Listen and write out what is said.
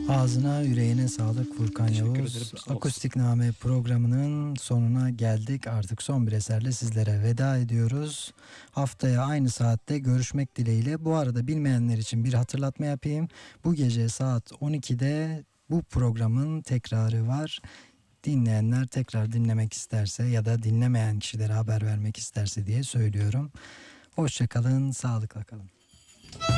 Ağzına yüreğine sağlık Furkan Teşekkür ederim. Yavuz. Sağ olasın. Akustikname programının sonuna geldik. Artık son bir eserle sizlere veda ediyoruz. Haftaya aynı saatte görüşmek dileğiyle. Bu arada bilmeyenler için bir hatırlatma yapayım. Bu gece saat 12'de bu programın tekrarı var. Dinleyenler tekrar dinlemek isterse ya da dinlemeyen kişilere haber vermek isterse diye söylüyorum. Hoşça kalın, sağlıkla kalın.